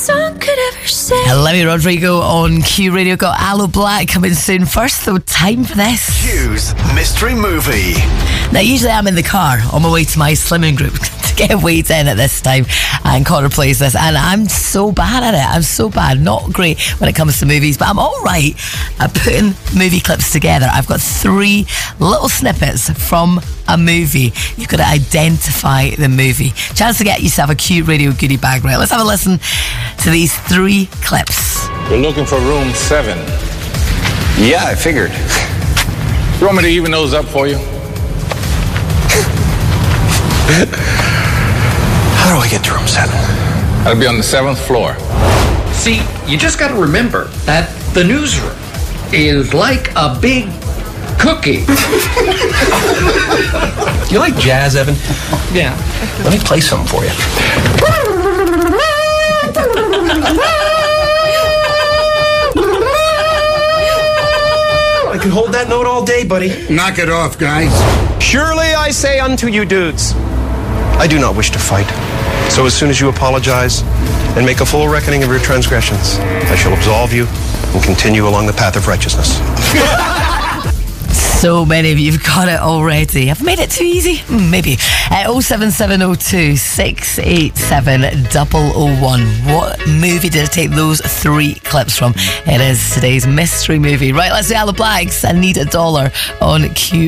song could ever sing. Olivia Rodrigo on Q Radio. Got Aloe Black coming soon. First though, time for this. Q's Mystery Movie. Now usually I'm in the car on my way to my slimming group to get weighed in at this time, and Connor plays this, and I'm so bad at it. I'm so bad. Not great when it comes to movies, but I'm alright at putting movie clips together. I've got 3 little snippets from a movie. You've got to identify the movie. Chance to get yourself a Q Radio goodie bag. Right, let's have a listen to these 3 clips. You're looking for room 7. Yeah, I figured. You want me to even those up for you? How do I get to room 7? That'll be on the 7th floor. See, you just got to remember that the newsroom is like a big cookie. Do you like jazz, Evan? Yeah. Let me play something for you. I can hold that note all day, buddy. Knock it off, guys. Surely I say unto you dudes, I do not wish to fight. So as soon as you apologize and make a full reckoning of your transgressions, I shall absolve you and continue along the path of righteousness. So many of you have got it already. I've made it too easy? Maybe. 07702 687 001. What movie did I take those 3 clips from? It is today's mystery movie. Right, let's do Aloe Black's I Need $1 on Q.